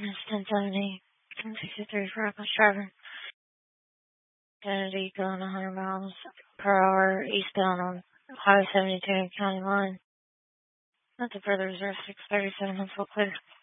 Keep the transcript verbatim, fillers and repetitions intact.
It's ten seventy, ten sixty-three for Reckless Driving. Kennedy going one hundred miles per hour eastbound on Highway seventy-two County line. That's a further reserve six thirty-seven, full clear.